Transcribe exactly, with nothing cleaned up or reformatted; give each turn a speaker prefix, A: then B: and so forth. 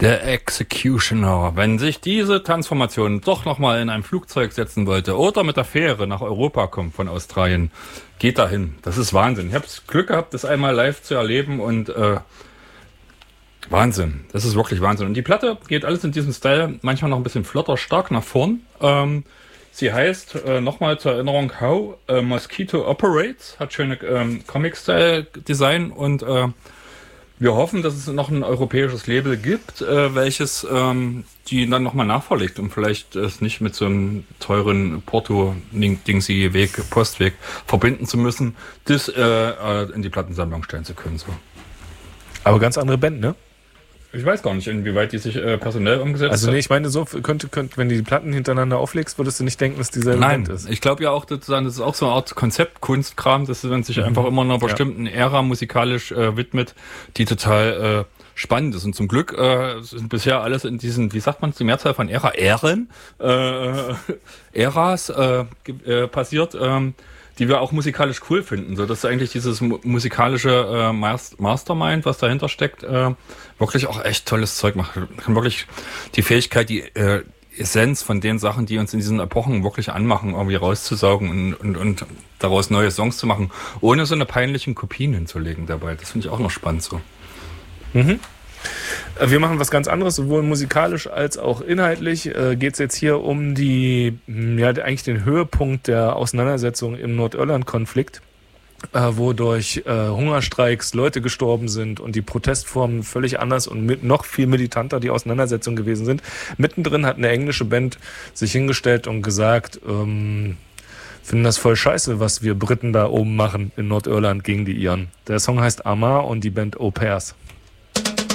A: Der Executioner. Wenn sich diese Transformation doch nochmal in ein Flugzeug setzen wollte oder mit der Fähre nach Europa kommt von Australien, geht dahin. Das ist Wahnsinn. Ich habe Glück gehabt, das einmal live zu erleben und äh, Wahnsinn. Das ist wirklich Wahnsinn. Und die Platte geht alles in diesem Style, manchmal noch ein bisschen flotter, stark nach vorn. Ähm, sie heißt, äh, nochmal zur Erinnerung, How a Mosquito Operates, hat schöne ähm, Comic-Style-Design und äh, wir hoffen, dass es noch ein europäisches Label gibt, äh, welches ähm, die dann nochmal nachverlegt und vielleicht es nicht mit so einem teuren Porto-Dingsy-Weg, Postweg verbinden zu müssen, das äh, äh, in die Plattensammlung stellen zu können. So.
B: Aber ganz andere Band, ne?
A: Ich weiß gar nicht, inwieweit die sich äh, personell umgesetzt hat.
B: Also nee, ich meine, so könnte, könnte, wenn du die Platten hintereinander auflegst, würdest du nicht denken, dass dieselbe
A: Nein,
B: Band ist.
A: Ich glaube ja auch, das ist auch so eine Art Konzeptkunstkram, dass man sich mhm. einfach immer einer bestimmten ja. Ära musikalisch äh, widmet, die total äh, spannend ist. Und zum Glück äh, sind bisher alles in diesen, wie sagt man, die Mehrzahl von Ära, Ähren, äh, Äras äh, äh, passiert, ähm, die wir auch musikalisch cool finden, so dass eigentlich dieses mu- musikalische äh, Mastermind, was dahinter steckt, äh, wirklich auch echt tolles Zeug macht. Kann wirklich die Fähigkeit, die äh, Essenz von den Sachen, die uns in diesen Epochen wirklich anmachen, irgendwie rauszusaugen und, und, und daraus neue Songs zu machen, ohne so eine peinlichen Kopien hinzulegen dabei. Das finde ich auch noch spannend so.
B: Mhm. Wir machen was ganz anderes, sowohl musikalisch als auch inhaltlich. Äh, geht es jetzt hier um die, ja, eigentlich den Höhepunkt der Auseinandersetzung im Nordirland-Konflikt, äh, wo durch äh, Hungerstreiks Leute gestorben sind und die Protestformen völlig anders und mit noch viel militanter die Auseinandersetzung gewesen sind. Mittendrin hat eine englische Band sich hingestellt und gesagt, ähm, finden das voll scheiße, was wir Briten da oben machen in Nordirland gegen die Iren. Der Song heißt Armagh und die Band Au Pairs.